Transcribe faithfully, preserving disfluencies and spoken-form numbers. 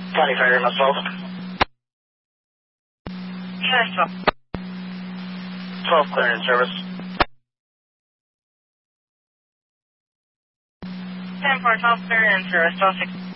County Fire, Mass twelve. Yes, twelve. twelve, clear in service. ten four, twelve, clear in service, twelve six.